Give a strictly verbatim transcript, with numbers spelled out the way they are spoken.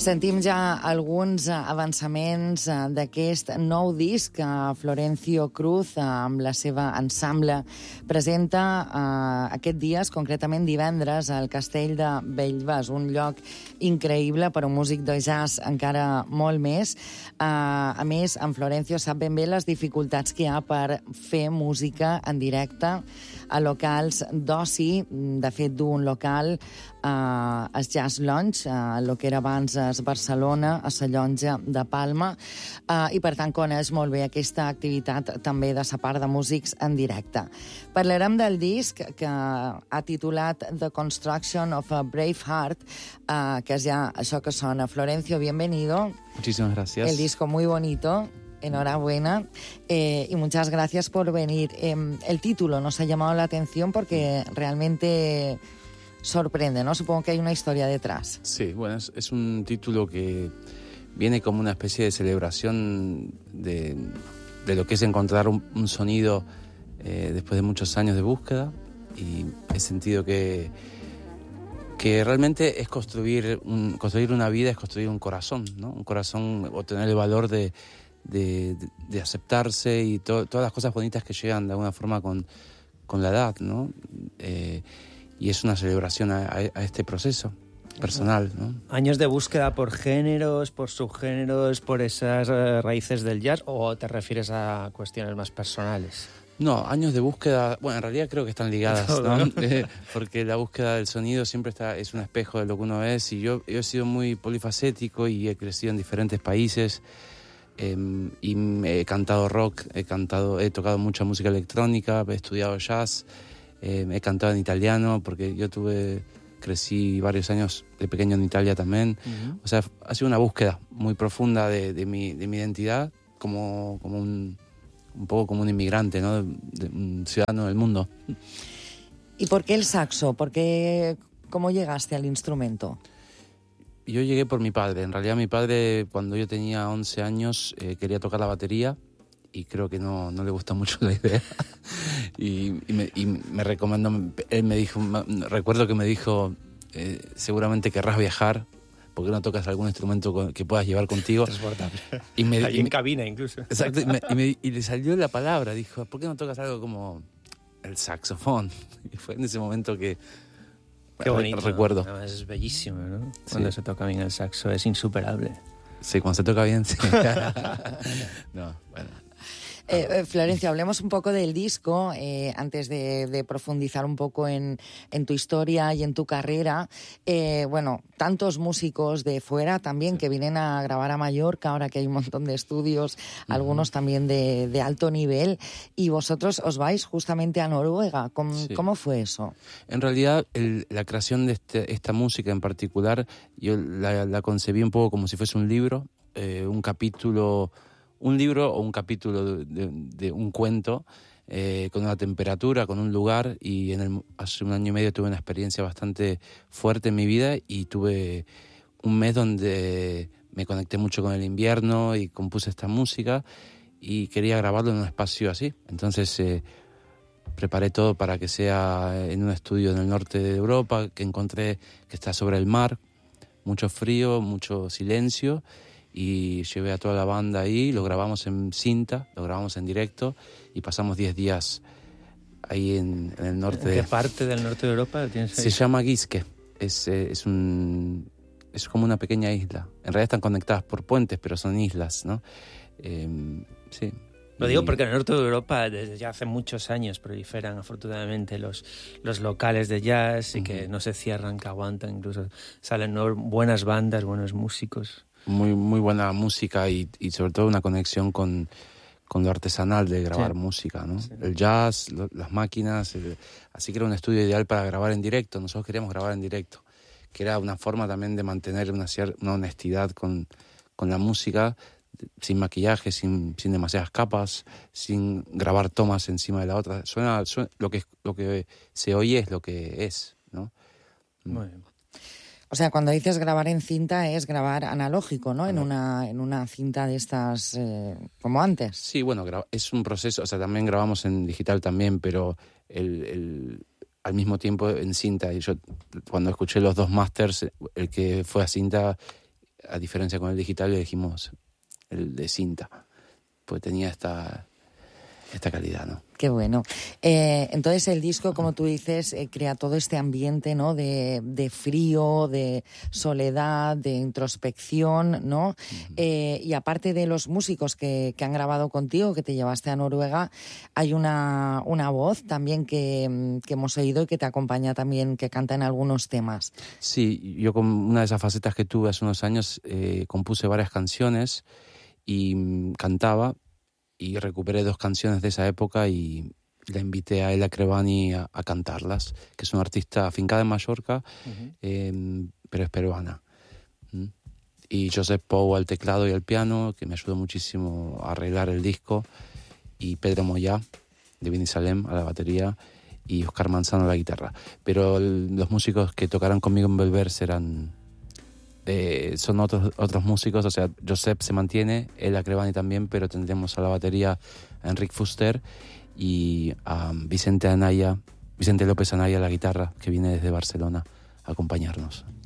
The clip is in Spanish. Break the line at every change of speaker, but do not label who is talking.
Sentim ja alguns avançaments d'aquest nou disc que Florencio Cruz, amb la seva ensemble, presenta eh, aquest dies, concretament divendres, al Castell de Bellvas, un lloc increïble per a un músic de jazz encara molt més. Eh, a més, en Florencio sap ben bé les dificultats que hi ha per fer música en directe a locals d'oci. De fet, d'un local Uh, el Jazz Lounge, uh, el que era abans a Barcelona, a la Llonja de Palma, uh, i per tant coneix molt bé aquesta activitat també de la part de músics en directe. Parlarem del disc que ha titulat The Construction of a Brave Heart, uh, que és ja això que sona. Florencio, bienvenido.
Muchísimas gracias.
El disco muy bonito. Enhorabuena eh, y muchas gracias por venir. Eh, el título nos ha llamado la atención porque realmente sorprende, ¿no? Supongo que hay una historia detrás.
Sí, bueno, es, es un título que viene como una especie de celebración de, de lo que es encontrar un, un sonido eh, después de muchos años de búsqueda, y he sentido que, que realmente es construir, un, construir una vida, es construir un corazón, ¿no? Un corazón, o tener el valor de, de, de, de aceptarse y to, todas las cosas bonitas que llegan de alguna forma con, con la edad, ¿no? Eh, Y es una celebración a, a este proceso personal, ¿no?
¿Años de búsqueda por géneros, por subgéneros, por esas uh, raíces del jazz, o te refieres a cuestiones más personales?
No, años de búsqueda, bueno, en realidad creo que están ligadas, ¿no? eh, porque la búsqueda del sonido siempre está, es un espejo de lo que uno es, y yo, yo he sido muy polifacético y he crecido en diferentes países, eh, y he cantado rock, he, cantado, he tocado mucha música electrónica, he estudiado jazz. Eh, he cantado en italiano porque yo tuve, crecí varios años de pequeño en Italia también. Uh-huh. O sea, ha sido una búsqueda muy profunda de, de, mi, de mi identidad como, como un, un poco como un inmigrante, ¿no? De, de un ciudadano del mundo.
¿Y por qué el saxo? ¿Por qué, ¿Cómo llegaste al instrumento?
Yo llegué por mi padre. En realidad mi padre, cuando yo tenía once años, eh, quería tocar la batería, y creo que no, no le gusta mucho la idea. y, y, me, y me recomendó, él me dijo, recuerdo que me dijo, eh, seguramente querrás viajar, ¿por qué no tocas algún instrumento que puedas llevar contigo?
Transportable.
Y me,
Ahí
y
en
me,
cabina incluso.
Exacto, y, me, y, me, y le salió la palabra, dijo, ¿por qué no tocas algo como el saxofón? Y fue en ese momento que...
Qué bonito.
Recuerdo.
Además es bellísimo, ¿no? Cuando
Sí.
se toca bien el saxo, es insuperable.
Sí, cuando se toca bien, sí. No, bueno...
Eh, Florencio, hablemos un poco del disco, eh, antes de, de profundizar un poco en, en tu historia y en tu carrera. Eh, bueno, tantos músicos de fuera también, sí, que vienen a grabar a Mallorca, ahora que hay un montón de estudios, uh-huh, algunos también de, de alto nivel, y vosotros os vais justamente a Noruega. ¿Cómo, sí. ¿cómo fue eso?
En realidad, el, la creación de este, esta música en particular, yo la, la concebí un poco como si fuese un libro, eh, un capítulo... un libro o un capítulo de, de, de un cuento, eh, con una temperatura, con un lugar, y en el, hace un año y medio tuve una experiencia bastante fuerte en mi vida, y tuve un mes donde me conecté mucho con el invierno y compuse esta música, y quería grabarlo en un espacio así. Entonces eh, preparé todo para que sea en un estudio en el norte de Europa, que encontré que está sobre el mar, mucho frío, mucho silencio, y llevé a toda la banda ahí, lo grabamos en cinta, lo grabamos en directo, y pasamos diez días ahí en, en el norte.
¿En qué
de...
parte del norte de Europa tienes ahí?
Se llama Giske, es, es, un, es como una pequeña isla. En realidad están conectadas por puentes, pero son islas, ¿no? Eh, sí.
Lo digo porque en el norte de Europa desde ya hace muchos años proliferan afortunadamente los, los locales de jazz, y uh-huh, que no se cierran, que aguantan, incluso salen buenas bandas, buenos músicos.
Muy, muy buena música, y, y sobre todo una conexión con, con lo artesanal de grabar, sí, música, ¿no? Sí. El jazz, lo, las máquinas, el, así que era un estudio ideal para grabar en directo. Nosotros queríamos grabar en directo, que era una forma también de mantener una, una honestidad con, con la música, sin maquillaje, sin, sin demasiadas capas, sin grabar tomas encima de la otra. Suena, suena lo que lo que se oye es lo que es, ¿no?
Muy bien.
O sea, cuando dices grabar en cinta es grabar analógico, ¿no? En una, en una cinta de estas, eh, como antes.
Sí, bueno, es un proceso, o sea, también grabamos en digital también, pero el, el, al mismo tiempo en cinta. Y yo, cuando escuché los dos masters, el que fue a cinta a diferencia con el digital, le dijimos el de cinta, pues tenía esta, esta calidad, ¿no?
Qué bueno. Eh, entonces el disco, como tú dices, eh, crea todo este ambiente, ¿no? De, de frío, de soledad, de introspección, ¿no? Uh-huh. Eh, y aparte de los músicos que, que han grabado contigo, que te llevaste a Noruega, hay una, una voz también que, que hemos oído y que te acompaña también, que canta en algunos temas.
Sí, yo con una de esas facetas que tuve hace unos años eh, compuse varias canciones y mm, cantaba, y recuperé dos canciones de esa época y la invité a Ella Crevani a, a cantarlas, que es una artista afincada en Mallorca, uh-huh. eh, pero es peruana. ¿Mm? Y Josep Pou al teclado y al piano, que me ayudó muchísimo a arreglar el disco, y Pedro Moyá, de Benisalem, a la batería, y Oscar Manzano a la guitarra. Pero el, los músicos que tocarán conmigo en Belver serán... Eh, son otros otros músicos, o sea, Josep se mantiene, Ella Crevani también, pero tendremos a la batería a Enric Fuster y a Vicente Anaya, Vicente López Anaya a la guitarra, que viene desde Barcelona a acompañarnos.